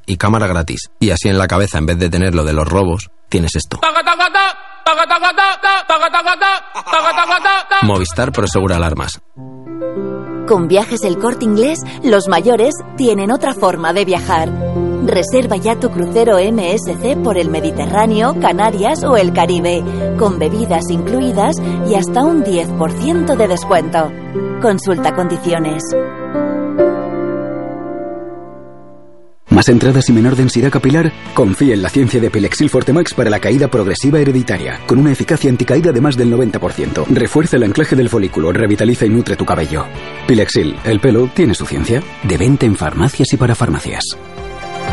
y cámara gratis. Y así en la cabeza, en vez de tener lo de los robos, tienes esto. Movistar Prosegura Alarmas. Con Viajes El Corte Inglés, los mayores tienen otra forma de viajar. Reserva ya tu crucero MSC por el Mediterráneo, Canarias o el Caribe, con bebidas incluidas y hasta un 10% de descuento. Consulta condiciones. ¿Más entradas y menor densidad capilar? Confía en la ciencia de Pilexil Fortemax para la caída progresiva hereditaria, con una eficacia anticaída de más del 90%. Refuerza el anclaje del folículo, revitaliza y nutre tu cabello. Pilexil, el pelo tiene su ciencia. De venta en farmacias y para farmacias.